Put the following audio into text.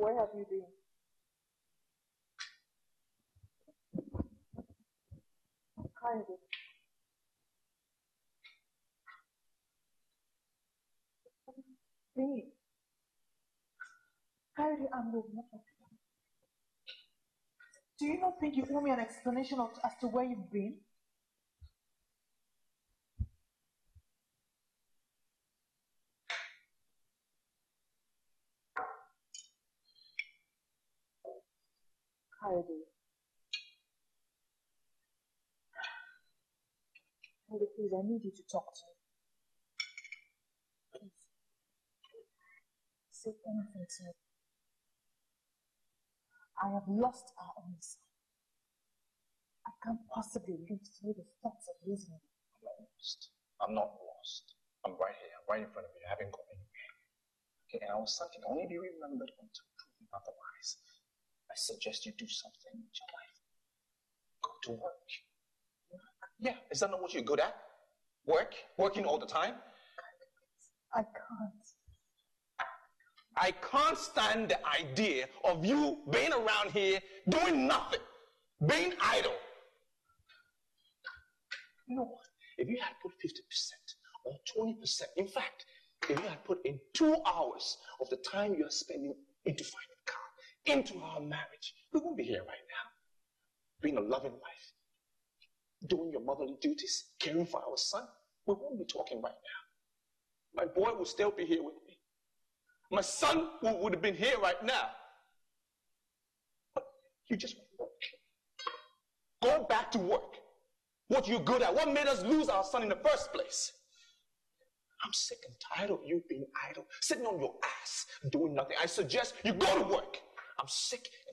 Where have you been? Kayode. Babe. Kayode, I'm the woman. Do you not think you owe me an explanation as to where you've been? Kayode. Kayode, please, I need you to talk to me. Please. Say anything to me. I have lost our only son. I can't possibly live through the thoughts of losing him. I'm not lost. I'm not lost. I'm right here. I'm right in front of you. I haven't gone anywhere. Okay, and our son can only be remembered until proven otherwise. I suggest you do something with your life. Go to work. Yeah, is that not what you're good at? Work? Working all the time? I can't. I can't stand the idea of you being around here doing nothing, being idle. You know what? If you had put 50% or 20%, in fact, if you had put in 2 hours of the time you are spending into finding Carl, into our marriage, we wouldn't be here right now. Being a loving wife, doing your motherly duties, caring for our son, we won't be talking right now. My boy will still be here with me. My son would have been here right now. But you just want to work. Go back to work. What you're good at. What made us lose our son in the first place? I'm sick and tired of you being idle, sitting on your ass, doing nothing. I suggest you go to work. I'm sick